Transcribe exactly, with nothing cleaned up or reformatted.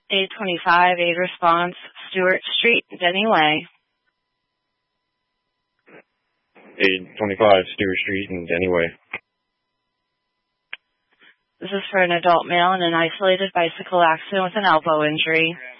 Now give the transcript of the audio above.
eight twenty-five, aid response, Stewart Street, Denny Way. eight twenty-five, Stewart Street and Denny Way. This is for an adult male in an isolated bicycle accident with an elbow injury.